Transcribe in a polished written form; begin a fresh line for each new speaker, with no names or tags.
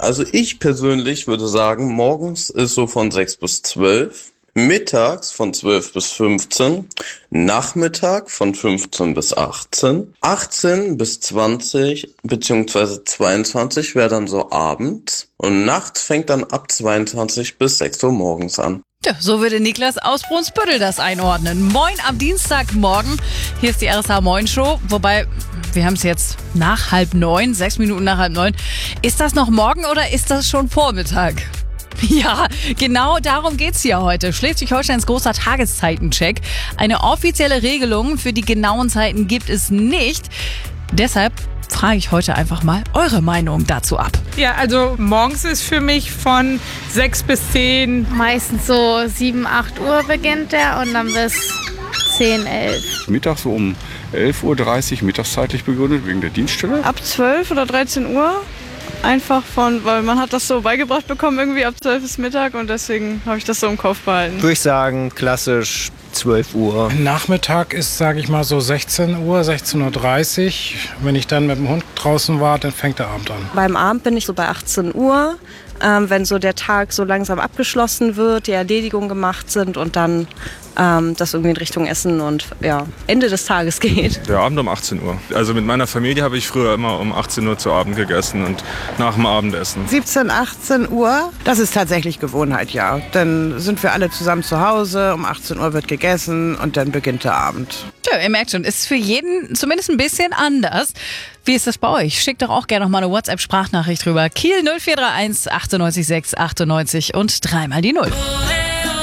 Also ich persönlich würde sagen, morgens ist so von 6 bis 12, mittags von 12 bis 15, Nachmittag von 15 bis 18, 18 bis 20 beziehungsweise 22 wäre dann so abends und nachts fängt dann ab 22 bis 6 Uhr morgens an.
Ja, so würde Niklas aus Brunsbüttel das einordnen. Moin am Dienstagmorgen. Hier ist die RSH Moin Show. Wobei, wir haben es jetzt nach 8:30, 6 Minuten nach 8:30. Ist das noch morgen oder ist das schon Vormittag? Ja, genau darum geht's hier heute. Schleswig-Holsteins großer Tageszeitencheck. Eine offizielle Regelung für die genauen Zeiten gibt es nicht. Deshalb frage ich heute einfach mal eure Meinung dazu ab.
Ja, also morgens ist für mich von 6 bis 10.
Meistens so 7, 8 Uhr beginnt der und dann bis 10, 11.
Mittags so um 11:30 Uhr mittagszeitlich begründet, wegen der Dienststelle.
Ab 12 oder 13 Uhr. Einfach weil man hat das so beigebracht bekommen, irgendwie ab 12 ist Mittag und deswegen habe ich das so im Kopf behalten.
Würde ich sagen, klassisch 12 Uhr.
Nachmittag ist, sage ich mal, so 16 Uhr, 16:30 Uhr. Wenn ich dann mit dem Hund draußen war, dann fängt der Abend an.
Beim Abend bin ich so bei 18 Uhr, wenn so der Tag so langsam abgeschlossen wird, die Erledigungen gemacht sind und dann das irgendwie in Richtung Essen und ja, Ende des Tages geht.
Der Abend um 18 Uhr. Also mit meiner Familie habe ich früher immer um 18 Uhr zu Abend gegessen und nach dem Abendessen.
17, 18 Uhr, das ist tatsächlich Gewohnheit, ja. Dann sind wir alle zusammen zu Hause, um 18 Uhr wird gegessen und dann beginnt der Abend.
Ja, ihr merkt schon, ist für jeden zumindest ein bisschen anders. Wie ist das bei euch? Schickt doch auch gerne noch mal eine WhatsApp-Sprachnachricht rüber. Kiel 0431 98 6 98 und 3 mal die 0.